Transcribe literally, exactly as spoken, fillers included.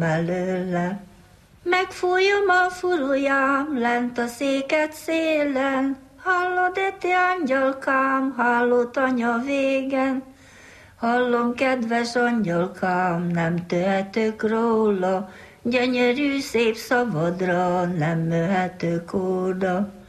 mellőle. Megfújom a furujám lent a széket szélen, hallod-e te angyalkám, hallott anya végen? Hallom, kedves angyalkám, nem tehetök róla, gyönyörű szép szabadra nem mehetök oda.